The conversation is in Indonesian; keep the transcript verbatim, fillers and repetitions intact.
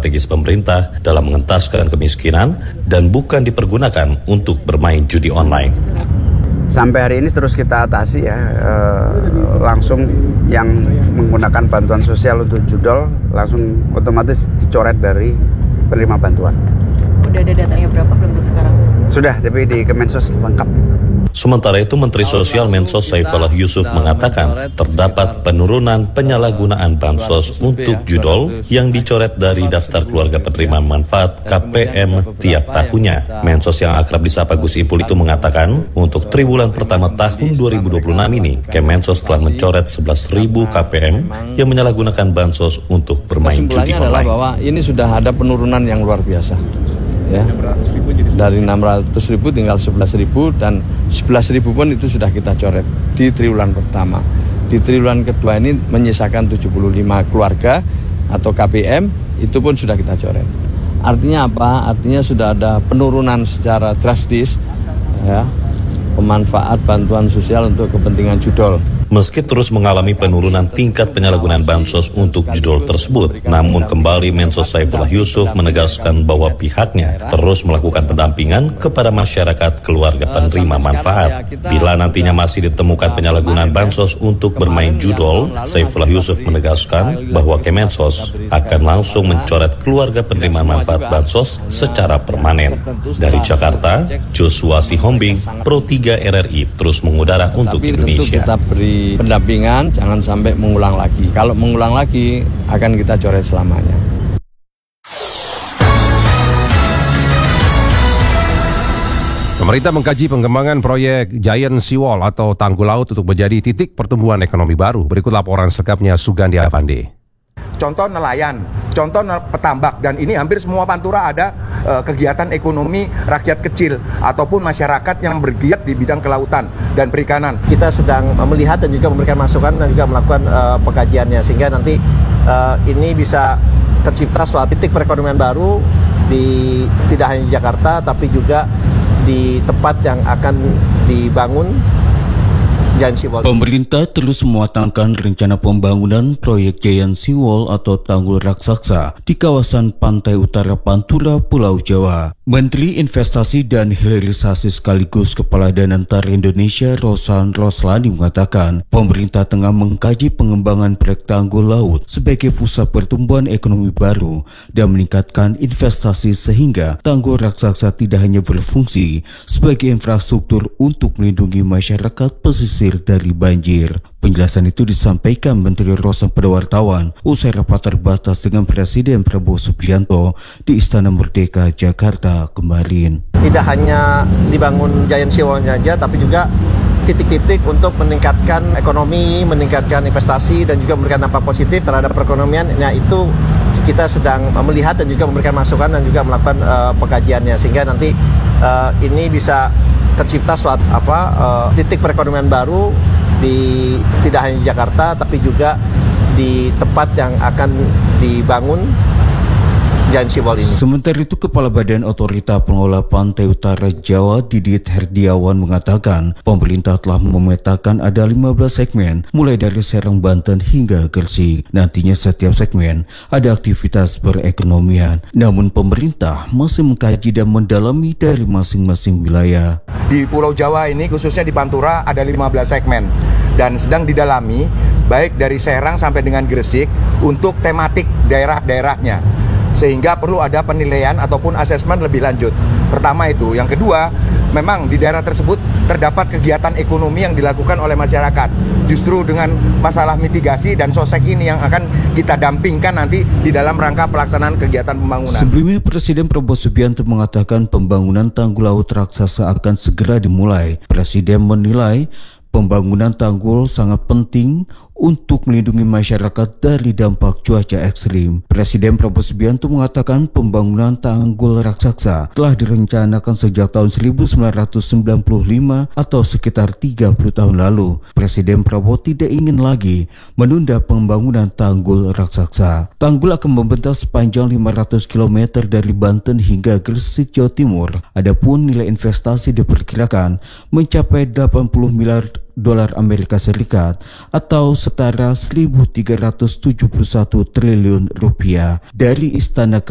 strategis pemerintah dalam mengentaskan kemiskinan dan bukan dipergunakan untuk bermain judi online. Sampai hari ini terus kita atasi ya, eh, langsung yang menggunakan bantuan sosial untuk judol langsung otomatis dicoret dari penerima bantuan. Udah ada datanya berapa belum tuh sekarang? Sudah, tapi di Kemensos lengkap. Sementara itu, Menteri Sosial Mensos Saifullah Yusuf mengatakan terdapat penurunan penyalahgunaan bansos untuk judol yang dicoret dari daftar keluarga penerima manfaat K P M tiap tahunnya. Mensos yang akrab disapa Gus Ipul itu mengatakan untuk triwulan pertama tahun dua ribu dua puluh enam ini, Kemensos telah mencoret sebelas ribu K P M yang menyalahgunakan bansos untuk bermain judi online. Adalah bahwa ini sudah ada penurunan yang luar biasa. Ya, dari enam ratus ribu tinggal sebelas ribu dan sebelas ribu pun itu sudah kita coret di triwulan pertama. Di triwulan kedua ini menyisakan tujuh puluh lima keluarga atau K P M itu pun sudah kita coret. Artinya apa? Artinya sudah ada penurunan secara drastis ya, pemanfaat bantuan sosial untuk kepentingan judol. Meski terus mengalami penurunan tingkat penyalahgunaan bansos untuk judol tersebut, namun kembali Mensos Saifullah Yusuf menegaskan bahwa pihaknya terus melakukan pendampingan kepada masyarakat keluarga penerima manfaat. Bila nantinya masih ditemukan penyalahgunaan bansos untuk bermain judol, Saifullah Yusuf menegaskan bahwa Kemensos akan langsung mencoret keluarga penerima manfaat bansos secara permanen. Dari Jakarta, Joshua Sihombing, Pro tiga R R I terus mengudara untuk Indonesia. Pendampingan jangan sampai mengulang lagi. Kalau mengulang lagi akan kita coret selamanya. Pemerintah mengkaji pengembangan proyek Giant Seawall atau tanggul laut untuk menjadi titik pertumbuhan ekonomi baru. Berikut laporan selengkapnya Sugandi Avandi. Contoh nelayan, contoh petambak, dan ini hampir semua Pantura ada uh, kegiatan ekonomi rakyat kecil ataupun masyarakat yang bergiat di bidang kelautan dan perikanan. Kita sedang melihat dan juga memberikan masukan dan juga melakukan uh, pengkajiannya sehingga nanti uh, ini bisa tercipta suatu titik perekonomian baru di tidak hanya di Jakarta tapi juga di tempat yang akan dibangun. Pemerintah terus mematangkan rencana pembangunan proyek Giant Seawall atau tanggul raksasa di kawasan pantai utara Pantura, Pulau Jawa. Menteri Investasi dan Hilirisasi sekaligus Kepala Danantar Indonesia Rosan Roslani mengatakan pemerintah tengah mengkaji pengembangan proyek tanggul laut sebagai pusat pertumbuhan ekonomi baru dan meningkatkan investasi sehingga tanggul raksasa tidak hanya berfungsi sebagai infrastruktur untuk melindungi masyarakat pesisir dari banjir. Penjelasan itu disampaikan Menteri Rosan pada wartawan usai rapat terbatas dengan Presiden Prabowo Subianto di Istana Merdeka, Jakarta kemarin. Tidak hanya dibangun Giant Seawall saja, tapi juga titik-titik untuk meningkatkan ekonomi, meningkatkan investasi, dan juga memberikan dampak positif terhadap perekonomian. Nah, itu kita sedang melihat dan juga memberikan masukan dan juga melakukan uh, pengkajiannya sehingga nanti uh, ini bisa tercipta suatu apa uh, titik perekonomian baru di tidak hanya di Jakarta tapi juga di tempat yang akan dibangun Giant Seawall ini. Sementara itu, Kepala Badan Otorita Pengelola Pantai Utara Jawa Didit Herdiawan mengatakan pemerintah telah memetakan ada lima belas segmen mulai dari Serang, Banten hingga Gresik. Nantinya setiap segmen ada aktivitas perekonomian. Namun pemerintah masih mengkaji dan mendalami dari masing-masing wilayah. Di Pulau Jawa ini khususnya di Pantura ada lima belas segmen dan sedang didalami baik dari Serang sampai dengan Gresik untuk tematik daerah-daerahnya. Sehingga perlu ada penilaian ataupun asesmen lebih lanjut. Pertama itu. Yang kedua, memang di daerah tersebut terdapat kegiatan ekonomi yang dilakukan oleh masyarakat. Justru dengan masalah mitigasi dan sosek ini yang akan kita dampingkan nanti di dalam rangka pelaksanaan kegiatan pembangunan. Sebelumnya, Presiden Prabowo Subianto mengatakan pembangunan tanggul laut raksasa akan segera dimulai. Presiden menilai pembangunan tanggul sangat penting untuk melindungi masyarakat dari dampak cuaca ekstrim. Presiden Prabowo Subianto mengatakan pembangunan tanggul raksasa telah direncanakan sejak tahun seribu sembilan ratus sembilan puluh lima atau sekitar tiga puluh tahun lalu. Presiden Prabowo tidak ingin lagi menunda pembangunan tanggul raksasa. Tanggul akan membentang sepanjang lima ratus kilometer dari Banten hingga Gresik, Jawa Timur. Adapun nilai investasi diperkirakan mencapai delapan puluh miliar dolar Amerika Serikat atau setara seribu tiga ratus tujuh puluh satu triliun rupiah. Dari Istana